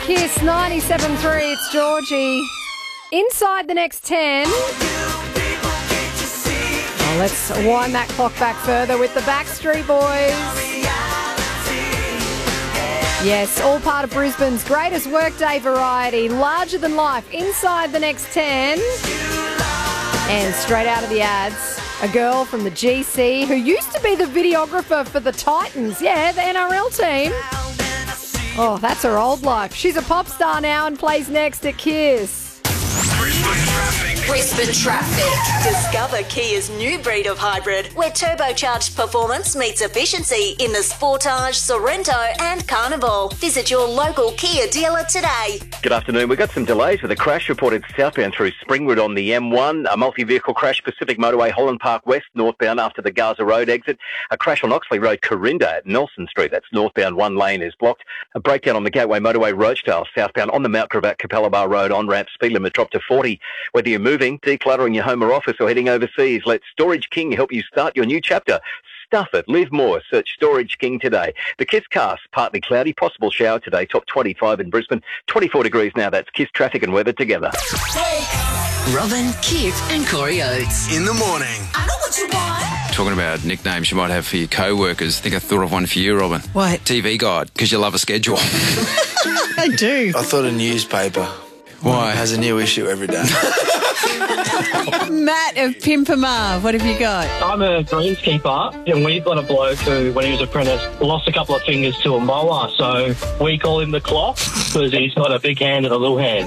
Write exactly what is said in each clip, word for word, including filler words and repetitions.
Kiss ninety-seven three, it's Georgie. Inside the next ten. Oh, let's wind that clock back further with the Backstreet Boys. Yes, all part of Brisbane's greatest workday variety. Larger than life. Inside the next ten. And straight out of the ads, a girl from the G C who used to be the videographer for the Titans. Yeah, the N R L team. Oh, that's her old life. She's a pop star now and plays next at Kiss. Brisbane Traffic. Brisbane Traffic. Discover Kia's new breed of hybrid, where turbocharged performance meets efficiency in the Sportage, Sorrento and Carnival. Visit your local Kia dealer today. Good afternoon. We've got some delays with a crash reported southbound through Springwood on the M one. A multi-vehicle crash, Pacific Motorway, Holland Park West, northbound after the Gaza Road exit. A crash on Oxley Road, Corinda at Nelson Street. That's northbound. One lane is blocked. A breakdown on the Gateway Motorway, Rochedale, southbound on the Mount Gravatt, Capella Bar Road on-ramp. Speed limit dropped to forty. Whether you're moving, decluttering your home or office or heading overseas, let Storage King help you start your new chapter. Stuff it. Live more. Search Storage King today. The Kiss cast, partly cloudy, possible shower today, top twenty-five in Brisbane, twenty-four degrees now. That's Kiss traffic and weather together. Robin, Kip and Corey Oates. In the morning. I know what you want. Talking about nicknames you might have for your co-workers, I think I thought of one for you, Robin. What? T V Guide, because you love a schedule. I do. I thought a newspaper. Why? Has a new issue every day. Matt of Pimpama, what have you got? I'm a greenskeeper, and we've got a bloke who, when he was apprentice, lost a couple of fingers to a mower, so we call him the clock because he's got a big hand and a little hand.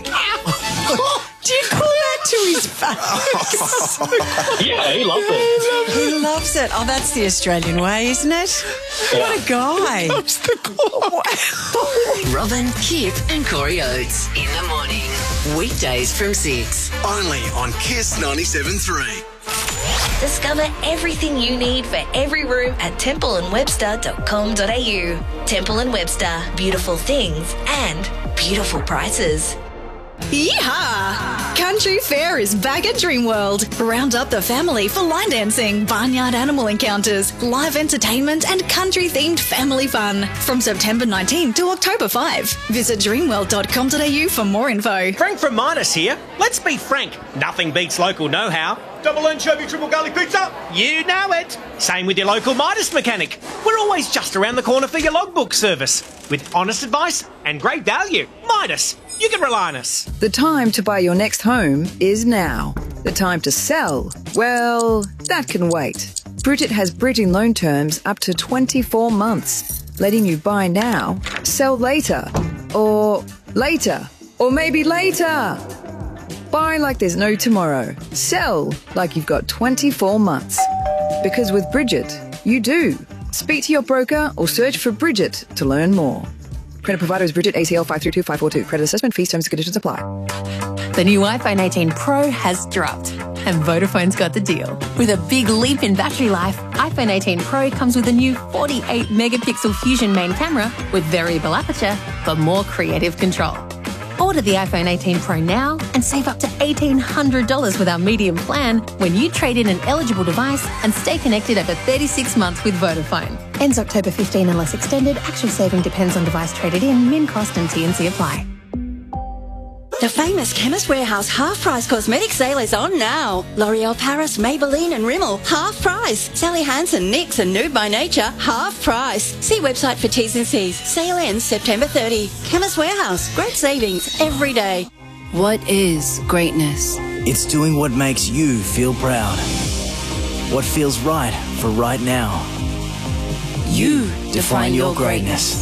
Do you call that to his face? Yeah, he loves it. He loves it. Oh, that's the Australian way, isn't it? Yeah. What a guy. Loves the clock. Robin, Kip and Corey Oates. In the morning. Weekdays from six. Only on Kiss ninety-seven three. Discover everything you need for every room at temple and webster dot com dot a u. Temple and Webster. Beautiful things and beautiful prices. Yeehaw! Country Fair is back at Dreamworld. Round up the family for line dancing, barnyard animal encounters, live entertainment and country-themed family fun. From September nineteenth to October fifth. Visit dreamworld dot com dot a u for more info. Frank from Midas here. Let's be frank, nothing beats local know-how. Double anchovy, triple garlic pizza? You know it. Same with your local Midas mechanic. We're always just around the corner for your logbook service. With honest advice and great value. Midas, you can rely on us. The time to buy your next home is now. The time to sell, well, that can wait. Bridget has bridging loan terms up to twenty-four months, letting you buy now, sell later, or later, or maybe later. Buy like there's no tomorrow. Sell like you've got twenty-four months. Because with Bridget, you do. Speak to your broker or search for Bridget to learn more. Credit provider is Bridget, A C L five three two five four two. Credit assessment fees, terms and conditions apply. The new iPhone eighteen Pro has dropped, and Vodafone's got the deal. With a big leap in battery life, iPhone eighteen Pro comes with a new forty-eight megapixel Fusion main camera with variable aperture for more creative control. Order the iPhone eighteen Pro now and save up to eighteen hundred dollars with our medium plan when you trade in an eligible device and stay connected over thirty-six months with Vodafone. Ends October fifteenth unless extended. Actual saving depends on device traded in. Min cost and T and C apply. The famous Chemist Warehouse half-price cosmetic sale is on now. L'Oreal Paris, Maybelline and Rimmel, half price. Sally Hansen, NYX and Nude by Nature, half price. See website for T's and C's. Sale ends September thirtieth. Chemist Warehouse, great savings every day. What is greatness? It's doing what makes you feel proud. What feels right for right now. You define your greatness.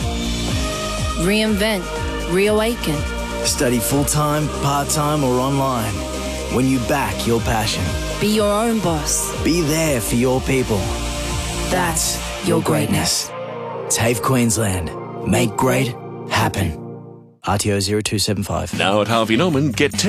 Reinvent, reawaken. Study full-time, part-time or online. When you back your passion. Be your own boss. Be there for your people. That's your greatness. TAFE Queensland. Make great happen. R T O zero two seven five. Now at Harvey Norman, get